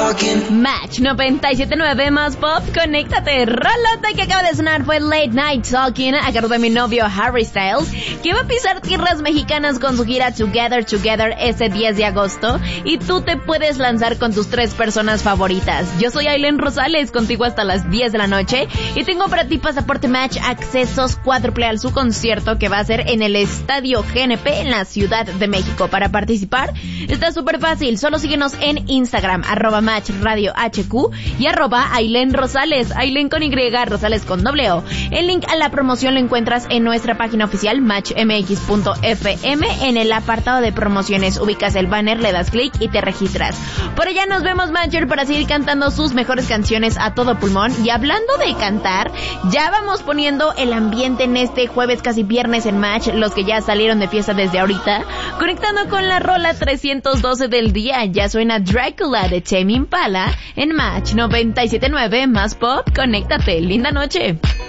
Match 97.9 más pop, conéctate. Rolota que acaba de sonar fue Late Night Talking a cargo de mi novio Harry Styles, que va a pisar tierras mexicanas con su gira Together Together este 10 de agosto, y tú te puedes lanzar con tus 3 personas favoritas. Yo soy Ailén Rosales, contigo hasta las 10 de la noche, y tengo para ti pasaporte Match, accesos cuádruple al su concierto que va a ser en el Estadio GNP en la Ciudad de México. Para participar está súper fácil, solo síguenos en Instagram, @MatchRadioHQ y @Ailén Rosales, Ailén con Y, Rosales con O. El link a la promoción lo encuentras en nuestra página oficial matchmx.fm. En el apartado de promociones ubicas el banner, le das clic y te registras. Por allá nos vemos, Matcher, para seguir cantando sus mejores canciones a todo pulmón. Y hablando de cantar, ya vamos poniendo el ambiente en este jueves, casi viernes en Match, los que ya salieron de fiesta desde ahorita, conectando con la rola 312 del día. Ya suena Drácula de Tame Impala en Match 97.9 más pop. Conéctate, linda noche.